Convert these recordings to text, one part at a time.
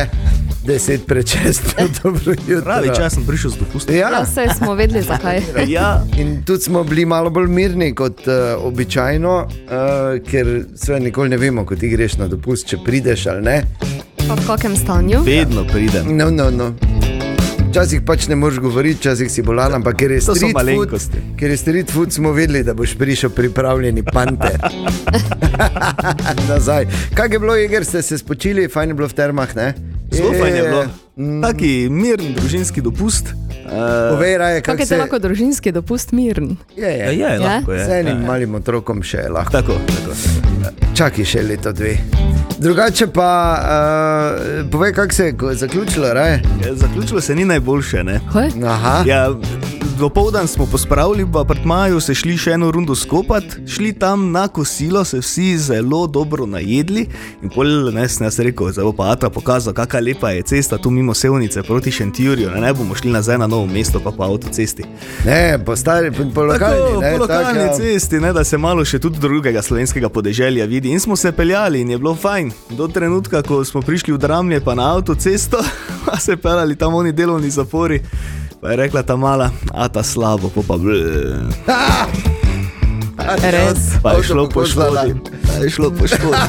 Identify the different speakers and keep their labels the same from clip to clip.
Speaker 1: je 10 pred 6, dobro jutro.
Speaker 2: Pravi čas sem prišel z dopustom.
Speaker 1: Ja,
Speaker 3: Ja, saj smo vedeli, zakaj.
Speaker 2: Ja,
Speaker 1: in tudi smo bili malo bolj mirni kot običajno, ker sve nikoli ne vemo, ko ti greš na dopust, če prideš ali ne.
Speaker 3: Pa v kakem stanju?
Speaker 2: vedno pridem.
Speaker 1: No. Včasih pač ne moreš govoriti, včasih si bolan, ampak ker je
Speaker 2: To so
Speaker 1: street food,
Speaker 2: malenkosti.
Speaker 1: ker je street food, smo vedeli, da boš prišel pripravljeni panter. Nazaj. Kaj je bilo, Jeger, ste se spočili, fajn je bilo v termah, ne?
Speaker 2: Zelo fajn je bilo. Taki miren družinski dopust.
Speaker 1: Povej raje,
Speaker 3: Kako
Speaker 1: kako
Speaker 3: je
Speaker 1: se...
Speaker 3: to lahko družinski dopust miren?
Speaker 2: Je, lahko je.
Speaker 1: Z enim malim otrokom še je lahko.
Speaker 2: Tako.
Speaker 1: Čakaj še leto, 2. Drugače pa, povej, kako se je zaključilo, raje?
Speaker 2: Zaključilo se ni najboljše, ne?
Speaker 3: Kaj?
Speaker 1: Aha.
Speaker 2: Ja, dopoldan smo pospravili v apartmaju, se šli še eno rundo skopat, šli tam na kosilo, se vsi zelo dobro najedli in pol, sem jaz rekel, zdaj bo pa Ata pokazal, kakva lepa je cesta tu mimo Sevnice proti Šentjurju, ne bomo šli nazaj na Novo mesto pa po avtocesti.
Speaker 1: Ne, po lokalni, ne?
Speaker 2: Po lokalni
Speaker 1: tako,
Speaker 2: cesti, ne, da se malo še tudi drugega slovenskega podeželja vidi in smo se peljali in je bilo fajn. Do trenutka, ko smo prišli v Dramlje pa na avtocesto, pa se peljali tam oni delovni zapori. Pa je rekla ta mala, Ata slabo, pa
Speaker 3: Res.
Speaker 2: Pa je šlo po škodi.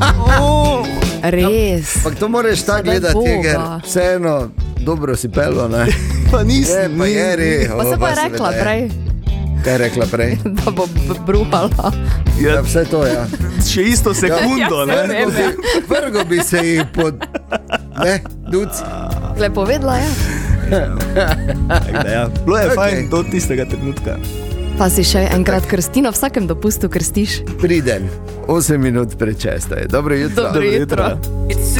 Speaker 3: Res.
Speaker 1: Ampak to moraš tako
Speaker 3: Sedaj
Speaker 1: gledati,
Speaker 3: Boga.
Speaker 1: ker vseeno dobro si pelo, ne?
Speaker 2: Pa nisem.
Speaker 1: Pa je re.
Speaker 3: Pa se pa je rekla prej,
Speaker 1: Kaj je rekla prej?
Speaker 3: da bo bruhala.
Speaker 1: Ja, vse to, ja.
Speaker 2: Še isto sekundo,
Speaker 3: Ja, saj
Speaker 2: ne?
Speaker 3: vem.
Speaker 1: Vrgo bi se jih pod... Ne, duc.
Speaker 3: Lepo vedela je.
Speaker 2: Tako da ja, bilo je
Speaker 1: Okej.
Speaker 2: fajn do tistega trenutka.
Speaker 3: Pa si še enkrat krsti, na vsakem dopustu krstiš.
Speaker 1: Priden. 8 minut pred 6. Dobro jutro.
Speaker 3: Dobro jutro.